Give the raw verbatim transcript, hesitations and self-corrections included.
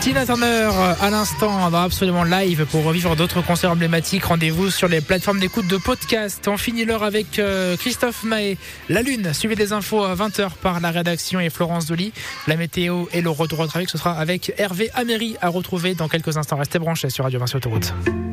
Tina Turner à l'instant dans Absolument Live. Pour revivre d'autres concerts emblématiques, rendez-vous sur les plateformes d'écoute de podcast. On finit l'heure avec Christophe Mahé. La Lune, suivez des infos à vingt heures par la rédaction et Florence Dolly. La météo et le retour au trafic, ce sera avec Hervé Améry à retrouver dans quelques instants. Restez branchés sur Radio Vinci Autoroute.